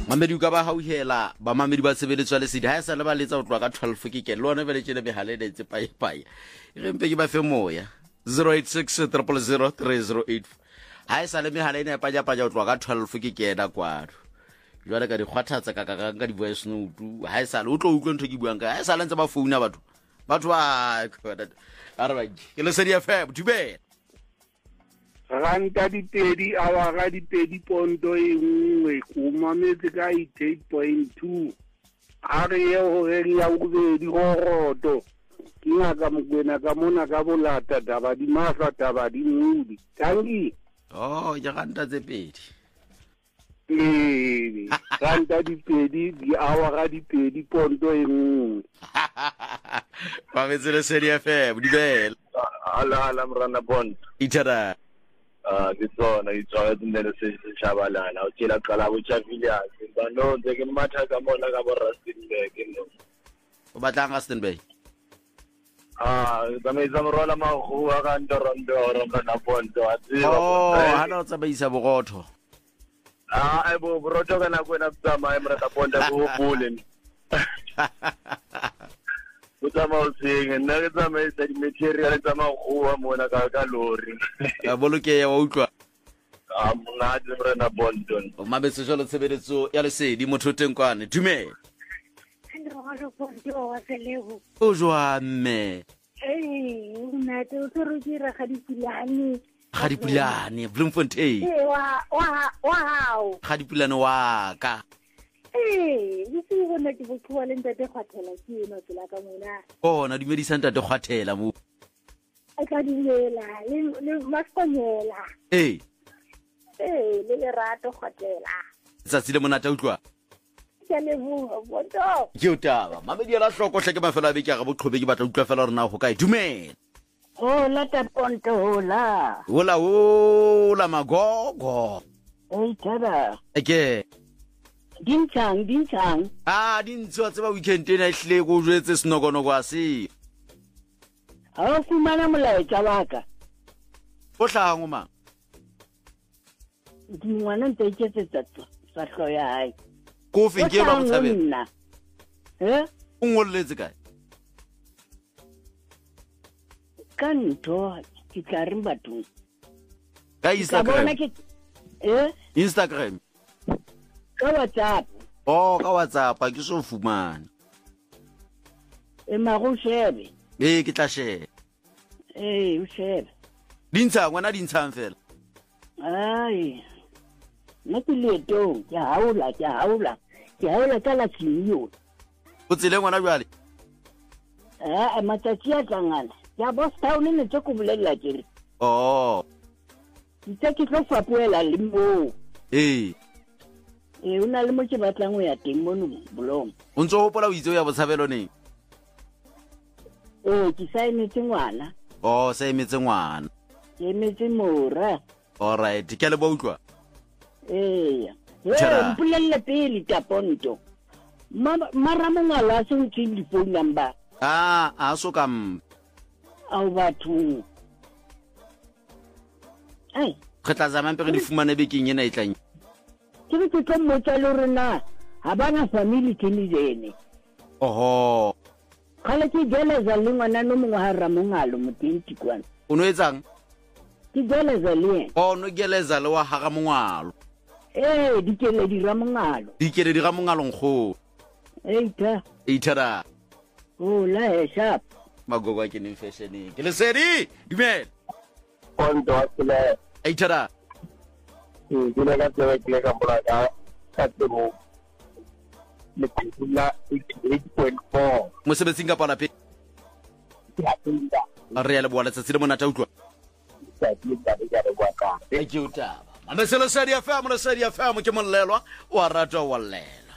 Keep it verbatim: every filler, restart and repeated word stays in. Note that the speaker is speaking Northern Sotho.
mamedi ka ba hauhela ba mamedi ba sebeletswa le sedi ha e sa le ba letsa go tloa ka twelve ke ke le one bele tšene behale le tse pae pae e re mpe ke ba fe moya zero eight six zero zero zero three zero eight ha e sa le mehala ene ya paja paja go tloa ka twelve ke ke ena kwano jwale ka di kgwathatsa ka ka ka di voice note ha e sa le o tlo utlwa ntho ke buang ka ha e sa le ntse ba founa batho batho ba a re ba ke le sedi F M dumela ranta dipedi awara dipedi ponto e nngwe o mametse ka eight point two a re ye go reng ya bobedi go roto ke ngaka Mokwena ka mona ka bolata taba di mahla taba di mudi tangi oh ya ranta tse pedi ee ranta dipedi di awara dipedi ponto e nngwe mametse le sedi F M dumela ala ala mrana bond itara ah ke tsona e tswa tsendele se se shabalana o tshela qala bo tshafile ke ba no ntse ke matha ka mona ka bo Rustenburg no o batlang Rustenburg ah ba me tsa mrola ma go ga ka ndorondo ro kana ponto a tseba oh hana o tsamaisa bogotho ah e bo broto kana kwena tsama e mrata ponta go bole Utama usinge nna ke tsamaisa di material tsa magoa mona ka ka lori a boloke ya wa utlwa a mona di rena bondon o mabetse jalo tshebeletso ya lesedi motho teng kwane dumela o jwa mme eh una te o tsoro dira ga dipulane ga dipulane Bloemfontein eh wa wa wow ga dipulane wa ka eh di se bona ke botšwa le ntate kgwathela ke eno tsela ka mona bona dumedisa ntate kgwathela mo a ka dimela le le maskonyela eh eh le le rato kgwathela tsatsi le monata utlwa ke le bua boto ke utaba mamedi la hloko hle ke mafelo a beke ga boqhobe ke batla utlwa fela rena go kae dumela oh la ta ponto hola hola hola magogo eh tada eke Dinchang, dinchang. Ah, dintso tse ba weekend ena ihle go jwetse senokono kwa se. Ha o fumana molaetsa wa ka. O hlahango mang? Dingwana ntse ke tsetsa sa hlo ya hae. Ko fike ba botshabela. Nna. Eh? O ngolletse kae? Ka ntho ke tla reng batho. Ka Instagram. Eh? Instagram. Ka WhatsApp. Oh, ka WhatsApp ke so fumana. E ma go shebe. Eh, ke tla share. Eh, o shebe. Dintsha ngwana dintshang fela. Ai. Na ke leto, ke haula, ke haula. Ke haula ka la tshiyo. O tsile ngwana jwale. Eh, matsatsi a tlangana. Ya boss town ne tse go bolela ke. Oh. Ke ke tlo fapoela le mo. Eh. Eh una le mo ke batlang go ya teng mono bolong o ntse o hopola o itse o ya botshabelo neng eh ke saenetse ngwana oh saemetse ngwana ke emetse mora all right ke le bo utlwa eh eh mpulelle pele ta ponto mara mongala se o tsile phone number ah a so kam au batho ai kgetla zama mpe re di fumane bekeng ena e tlang ke ke tlo mmotsa le rena ha bana family ke ni jene oho khala ke geleza le ngwana no mongwe ha ramongalo motinti kwana o no etsang ke geleza le o no geleza le wa ha ga mongwalo eh dikele di ramongalo dikele di ramongalo nggo eh ta itara oh la e sharp magogo ke ni fashion ke le sedi dumela ponto asile itara ke le ka tswe ke ka mbola ka ka temo le pula eight point four mo sebetsing ka pala pe ya tinda re ya le boala tsa tsile monata utlwa sa tinda ya re kwa ka e ke utaba ameselo sedi F M le sedi F M ke mollelwa wa ratwa wa llela